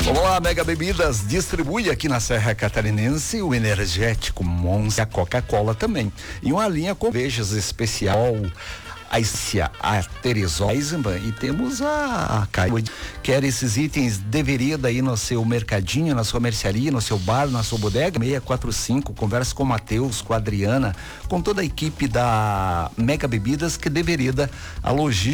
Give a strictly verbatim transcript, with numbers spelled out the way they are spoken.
Vamos lá, Mega Bebidas distribui aqui na Serra Catarinense o energético Monster, a Coca-Cola também. E uma linha com cervejas especial, a Cia, a Teresol, e temos a, a Caio. Quer esses itens de vereda aí no seu mercadinho, na sua mercearia, no seu bar, na sua bodega? seis quatro cinco, conversa com o Matheus, com a Adriana, com toda a equipe da Mega Bebidas, que de vereda a logística